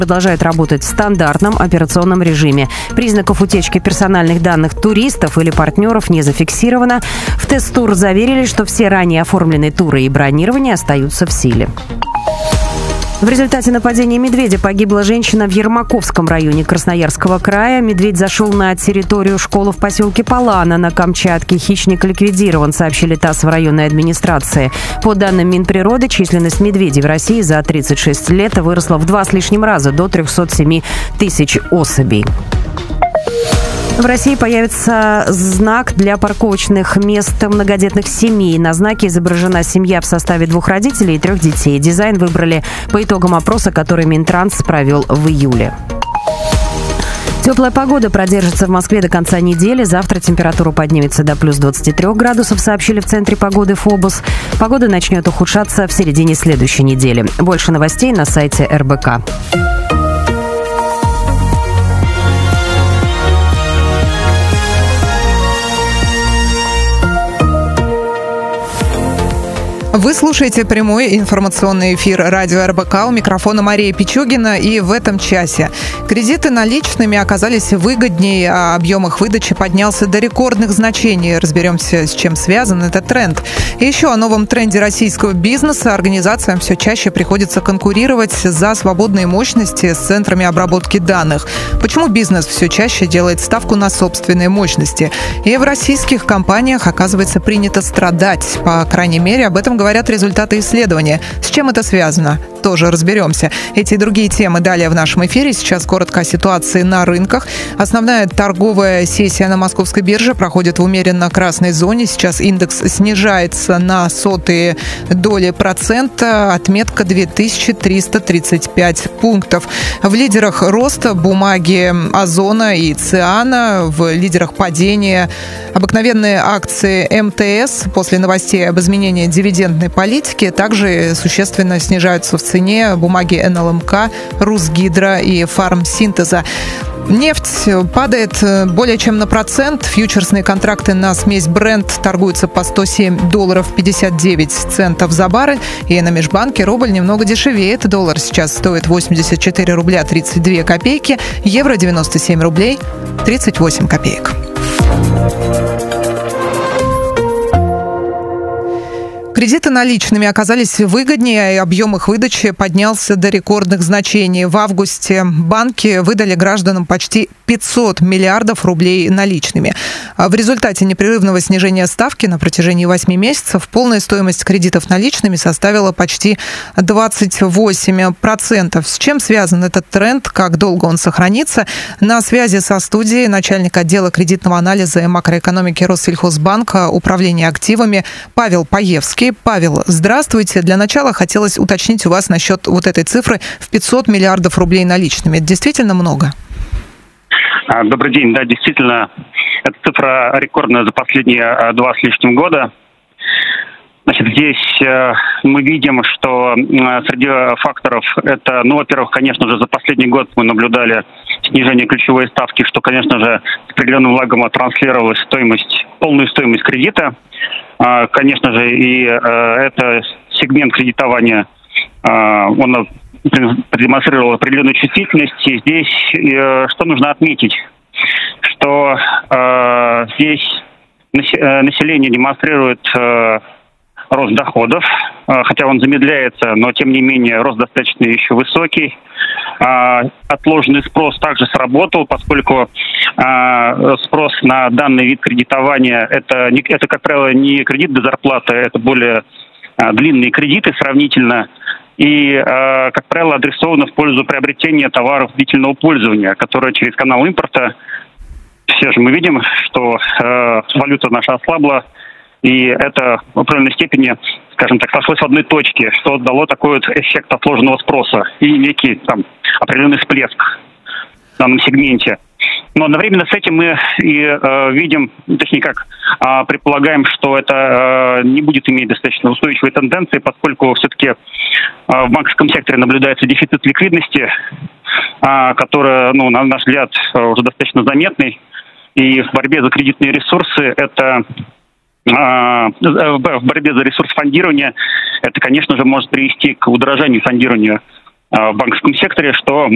продолжают работать в стандартном операционном режиме. Признаков утечки персональных данных туристов или партнеров не зафиксировано. В Тест-Тур заверили, что все ранее оформленные туры и бронирования остаются в силе. В результате нападения медведя погибла женщина в Ермаковском районе Красноярского края. Медведь зашел на территорию школы в поселке Палана на Камчатке. Хищник ликвидирован, сообщили ТАСС в районной администрации. По данным Минприроды, численность медведей в России за 36 лет выросла в 2 с лишним раза, до 307 тысяч особей. В России появится знак для парковочных мест многодетных семей. На знаке изображена семья в составе 2 родителей и 3 детей. Дизайн выбрали по итогам опроса, который Минтранс провел в июле. Теплая погода продержится в Москве до конца недели. Завтра температура поднимется до плюс 23 градусов, сообщили в Центре погоды ФОБУС. Погода начнет ухудшаться в середине следующей недели. Больше новостей на сайте РБК. Вы слушаете прямой информационный эфир радио РБК. У микрофона Мария Пичугина. И в этом часе кредиты наличными оказались выгоднее, а объем их выдачи поднялся до рекордных значений. Разберемся, с чем связан этот тренд. И еще о новом тренде российского бизнеса. Организациям все чаще приходится конкурировать за свободные мощности с центрами обработки данных. Почему бизнес все чаще делает ставку на собственные мощности? И в российских компаниях, оказывается, принято страдать. По крайней мере, об этом говорят результаты исследования. С чем это связано? Тоже разберемся. Эти и другие темы далее в нашем эфире. Сейчас коротко о ситуации на рынках. Основная торговая сессия на московской бирже проходит в умеренно красной зоне. Сейчас индекс снижается на 0,01%. Отметка 2335 пунктов. В лидерах роста бумаги Озона и Циана. В лидерах падения обыкновенные акции МТС после новостей об изменении дивидендной политики. Также существенно снижаются в цене бумаги НЛМК, Русгидро и Фармсинтеза. Нефть падает более чем на процент. Фьючерсные контракты на смесь Brent торгуются по $107.59 за баррель. И на межбанке рубль немного дешевеет. Доллар сейчас стоит 84 рубля 32 копейки. Евро 97 рублей 38 копеек. Кредиты наличными оказались выгоднее, и объем их выдачи поднялся до рекордных значений. В августе банки выдали гражданам почти 500 миллиардов рублей наличными. В результате непрерывного снижения ставки на протяжении 8 месяцев полная стоимость кредитов наличными составила почти 28%. С чем связан этот тренд, как долго он сохранится? На связи со студией начальник отдела кредитного анализа и макроэкономики Россельхозбанка управления активами Павел Паевский. Павел, здравствуйте. Для начала хотелось уточнить у вас насчет вот этой цифры в 500 миллиардов рублей наличными. Это действительно много? Добрый день. Да, действительно, эта цифра рекордная за последние 2 с лишним года. Значит, здесь мы видим, что среди факторов это, во-первых, конечно же, за последний год мы наблюдали снижение ключевой ставки, что, конечно же, с определенным лагом транслировалась полную стоимость кредита. Конечно же, и это сегмент кредитования, он продемонстрировал определенную чувствительность. И здесь что нужно отметить, что здесь население демонстрирует рост доходов, хотя он замедляется, но тем не менее рост достаточно еще высокий. Отложенный спрос также сработал, поскольку спрос на данный вид кредитования это, как правило, не кредит до зарплаты, это более длинные кредиты сравнительно. И, как правило, адресовано в пользу приобретения товаров длительного пользования, которые через канал импорта. Все же мы видим, что валюта наша ослабла, и это в определенной степени, скажем так, сошлось в одной точке, что дало такой вот эффект отложенного спроса и некий там определенный всплеск в данном сегменте. Но одновременно с этим мы и видим, точнее как, предполагаем, что это не будет иметь достаточно устойчивой тенденции, поскольку все-таки в банковском секторе наблюдается дефицит ликвидности, который, на наш взгляд, уже достаточно заметный. И в борьбе за кредитные ресурсы в борьбе за ресурс фондирования это, конечно же, может привести к удорожанию фондирования в банковском секторе, что